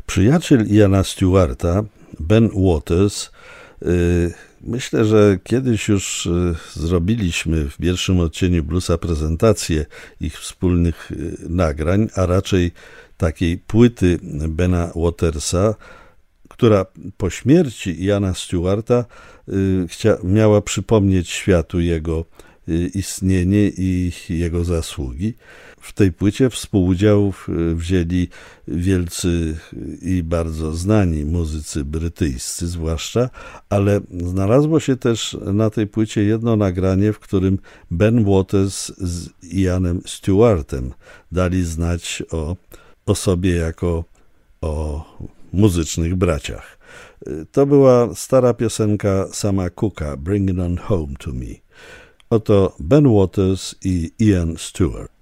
Przyjaciel Iana Stewarta, Ben Waters, myślę, że kiedyś już zrobiliśmy w pierwszym odcieniu bluesa prezentację ich wspólnych nagrań, a raczej takiej płyty Bena Watersa, która po śmierci Iana Stewarta miała przypomnieć światu jego istnienie i jego zasługi. W tej płycie współudział wzięli wielcy i bardzo znani muzycy brytyjscy zwłaszcza, ale znalazło się też na tej płycie jedno nagranie, w którym Ben Waters z Ianem Stewartem dali znać o sobie jako o muzycznych braciach. To była stara piosenka Sama Cooka, Bring It On Home To Me. Oto Ben Waters i Ian Stewart.